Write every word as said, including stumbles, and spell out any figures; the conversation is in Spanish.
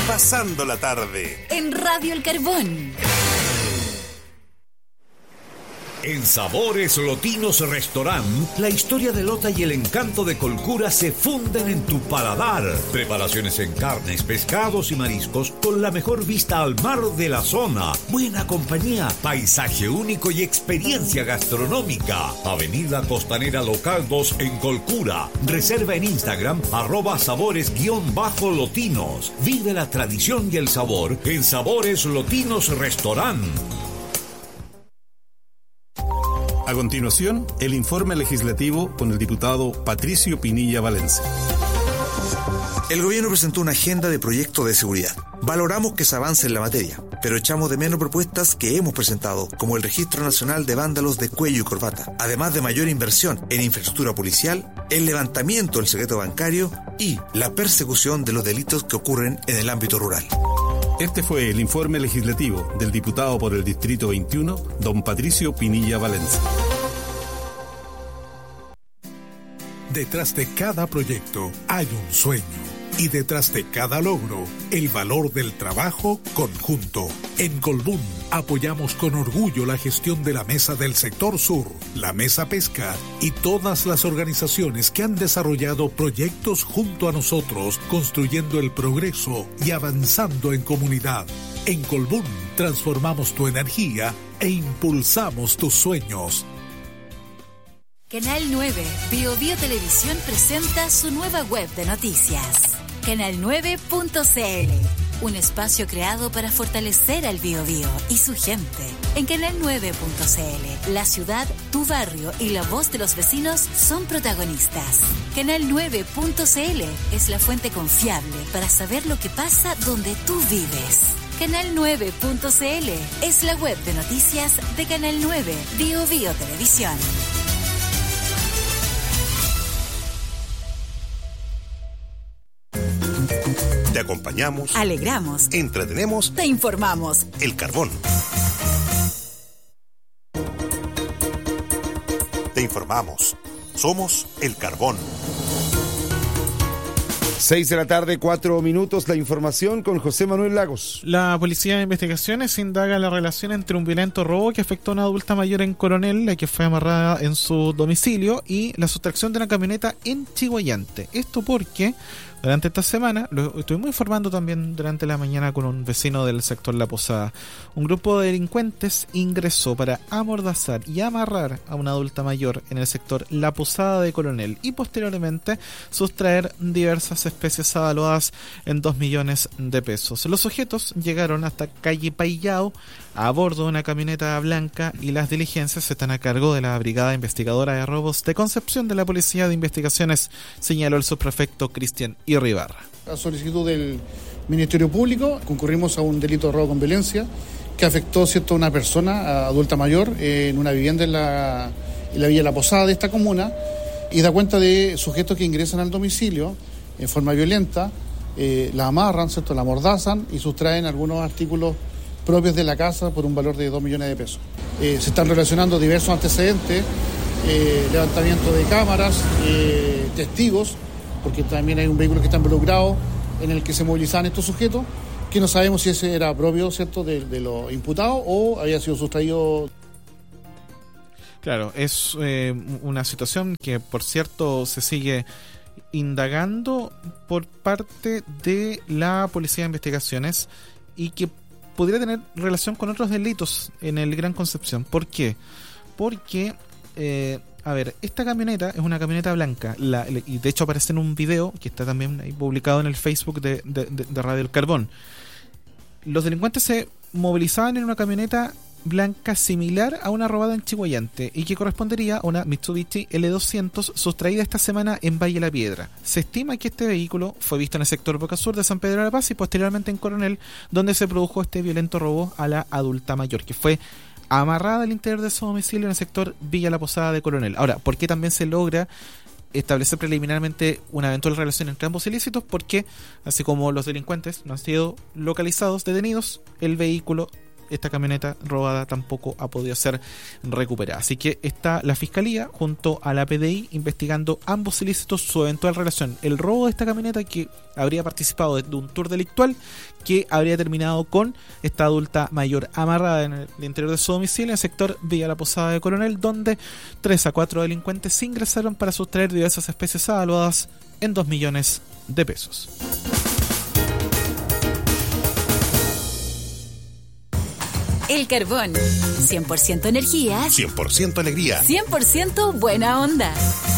Pasando la tarde en Radio El Carbón. En Sabores Lotinos Restaurant, la historia de Lota y el encanto de Colcura se funden en tu paladar. Preparaciones en carnes, pescados y mariscos con la mejor vista al mar de la zona. Buena compañía, paisaje único y experiencia gastronómica. Avenida Costanera Local dos en Colcura. Reserva en Instagram, arroba sabores-lotinos. Vive la tradición y el sabor en Sabores Lotinos Restaurant. A continuación, el informe legislativo con el diputado Patricio Pinilla Valencia. El gobierno presentó una agenda de proyectos de seguridad. Valoramos que se avance en la materia, pero echamos de menos propuestas que hemos presentado, como el Registro Nacional de Vándalos de Cuello y Corbata, además de mayor inversión en infraestructura policial, el levantamiento del secreto bancario y la persecución de los delitos que ocurren en el ámbito rural. Este fue el informe legislativo del diputado por el Distrito veintiuno, don Patricio Pinilla Valencia. Detrás de cada proyecto hay un sueño. Y detrás de cada logro, el valor del trabajo conjunto. En Colbún apoyamos con orgullo la gestión de la Mesa del Sector Sur, la Mesa Pesca y todas las organizaciones que han desarrollado proyectos junto a nosotros, construyendo el progreso y avanzando en comunidad. En Colbún transformamos tu energía e impulsamos tus sueños. Canal nueve, Bio Bio Televisión presenta su nueva web de noticias. canal nueve punto c l, un espacio creado para fortalecer al Bio Bio y su gente. En canal nueve punto c l, la ciudad, tu barrio y la voz de los vecinos son protagonistas. canal nueve punto c l es la fuente confiable para saber lo que pasa donde tú vives. canal nueve punto c l es la web de noticias de Canal nueve, Bio Bio Televisión. Te acompañamos, alegramos, entretenemos, te informamos. El Carbón. Te informamos. Somos El Carbón. Seis de la tarde, cuatro minutos, la información con José Manuel Lagos. La Policía de Investigaciones indaga la relación entre un violento robo que afectó a una adulta mayor en Coronel, la que fue amarrada en su domicilio, y la sustracción de una camioneta en Chiguayante. Esto porque durante esta semana, lo estuvimos informando también durante la mañana con un vecino del sector La Posada, un grupo de delincuentes ingresó para amordazar y amarrar a una adulta mayor en el sector La Posada de Coronel y posteriormente sustraer diversas especies avaloradas en dos millones de pesos. Los sujetos llegaron hasta calle Paillao a bordo de una camioneta blanca y las diligencias están a cargo de la Brigada Investigadora de Robos de Concepción de la Policía de Investigaciones, señaló el subprefecto Cristian Irribarra. A solicitud del Ministerio Público concurrimos a un delito de robo con violencia que afectó, ¿cierto?, a una persona adulta mayor eh, en una vivienda en la, en la Villa La Posada de esta comuna, y da cuenta de sujetos que ingresan al domicilio en forma violenta, eh, la amarran, ¿cierto?, la amordazan y sustraen algunos artículos propios de la casa por un valor de dos millones de pesos. Eh, se están relacionando diversos antecedentes, eh, levantamiento de cámaras, eh, testigos, porque también hay un vehículo que está involucrado en el que se movilizaban estos sujetos, que no sabemos si ese era propio, ¿cierto?, de, de los imputados o había sido sustraído. Claro, es eh, una situación que, por cierto, se sigue indagando por parte de la Policía de Investigaciones y que podría tener relación con otros delitos en el Gran Concepción. ¿Por qué? Porque, eh, a ver, esta camioneta es una camioneta blanca, la, y de hecho aparece en un video que está también ahí publicado en el Facebook de, de, de, de Radio El Carbón. Los delincuentes se movilizaban en una camioneta blanca similar a una robada en Chiguayante y que correspondería a una Mitsubishi L doscientos sustraída esta semana en Valle La Piedra. Se estima que este vehículo fue visto en el sector Boca Sur de San Pedro de la Paz y posteriormente en Coronel, donde se produjo este violento robo a la adulta mayor, que fue amarrada al interior de su domicilio en el sector Villa La Posada de Coronel. Ahora, ¿por qué también se logra establecer preliminarmente una eventual relación entre ambos ilícitos? Porque, así como los delincuentes no han sido localizados, detenidos, el vehículo esta camioneta robada tampoco ha podido ser recuperada. Así que está la Fiscalía junto a la P D I investigando ambos ilícitos, su eventual relación. El robo de esta camioneta, que habría participado de un tour delictual que habría terminado con esta adulta mayor amarrada en el interior de su domicilio en el sector Villa La Posada de Coronel, donde tres a cuatro delincuentes ingresaron para sustraer diversas especies avaluadas en dos millones de pesos. El Carbón, cien por ciento energía, cien por ciento alegría, cien por ciento buena onda.